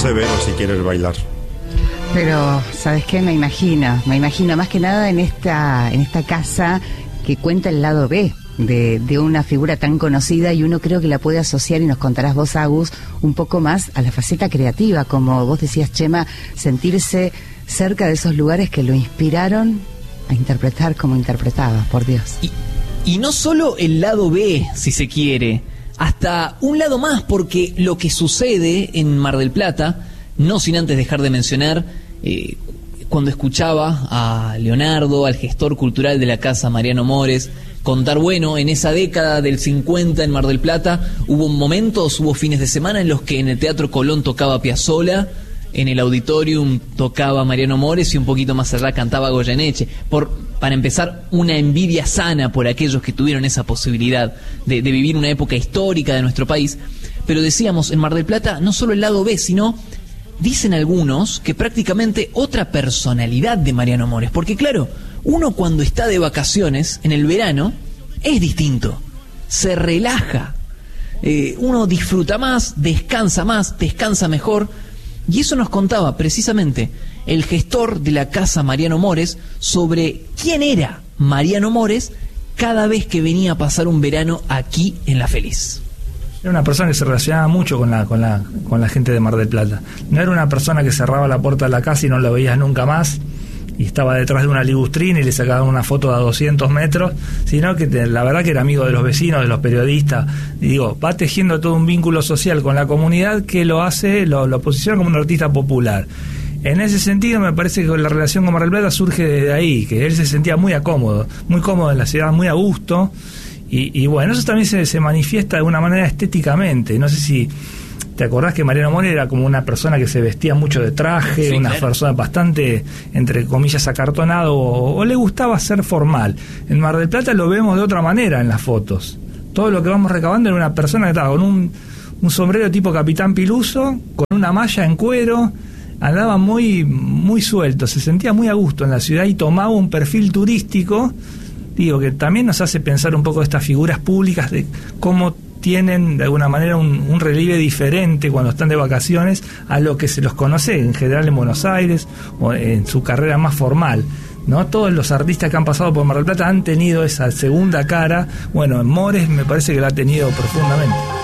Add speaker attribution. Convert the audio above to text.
Speaker 1: severo si quieres bailar.
Speaker 2: Pero, ¿sabes qué? Me imagino, más que nada en esta casa que cuenta el lado B de una figura tan conocida, y uno creo que la puede asociar, y nos contarás vos, Agus, un poco más a la faceta creativa, como vos decías, Chema, sentirse cerca de esos lugares que lo inspiraron a interpretar como interpretaba, por Dios.
Speaker 3: Y no solo el lado B, si se quiere, hasta un lado más, porque lo que sucede en Mar del Plata, no sin antes dejar de mencionar, cuando escuchaba a Leonardo, al gestor cultural de la Casa Mariano Mores, contar, bueno, en esa década del 50 en Mar del Plata hubo fines de semana en los que en el Teatro Colón tocaba Piazzolla, en el Auditorium tocaba Mariano Mores y un poquito más allá cantaba Goyeneche. Para empezar, una envidia sana por aquellos que tuvieron esa posibilidad de vivir una época histórica de nuestro país. Pero decíamos, en Mar del Plata, no solo el lado B, sino, dicen algunos, que prácticamente otra personalidad de Mariano Mores. Porque claro, uno cuando está de vacaciones, en el verano, es distinto. Se relaja. Uno disfruta más, descansa mejor. Y eso nos contaba precisamente el gestor de la Casa Mariano Mores sobre quién era Mariano Mores cada vez que venía a pasar un verano aquí en La Feliz.
Speaker 4: Era una persona que se relacionaba mucho con la gente de Mar del Plata. No era una persona que cerraba la puerta de la casa y no la veías nunca más y estaba detrás de una ligustrina y le sacaban una foto a 200 metros, sino que la verdad que era amigo de los vecinos, de los periodistas. Y digo, va tejiendo todo un vínculo social con la comunidad que lo posiciona como un artista popular. En ese sentido me parece que la relación con Mar del Plata surge desde ahí, que él se sentía muy cómodo en la ciudad, muy a gusto. Y bueno, eso también se manifiesta de una manera estéticamente. No sé si te acordás que Mariano Mores era como una persona que se vestía mucho de traje, sí, una persona bastante, entre comillas, acartonado, o le gustaba ser formal. En Mar del Plata lo vemos de otra manera en las fotos. Todo lo que vamos recabando era una persona que estaba con un sombrero tipo Capitán Piluso, con una malla en cuero, andaba muy, muy suelto, se sentía muy a gusto en la ciudad y tomaba un perfil turístico. Digo, que también nos hace pensar un poco de estas figuras públicas, de cómo tienen de alguna manera un relieve diferente cuando están de vacaciones a lo que se los conoce en general en Buenos Aires o en su carrera más formal, ¿no? Todos los artistas que han pasado por Mar del Plata han tenido esa segunda cara. Bueno, en Mores me parece que la ha tenido profundamente.